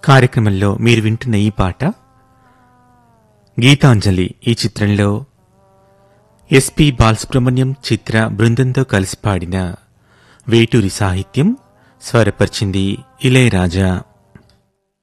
కార్యక్రమంలో మీరు వింటున్న ఈ పాట గీతాంజలి. ఈ చిత్రంలో ఎస్పి బాలసుబ్రహ్మణ్యం చిత్ర బృందంతో కలిసి పాడిన వేటూరి సాహిత్యం, స్వరపరిచింది ఇళయరాజా.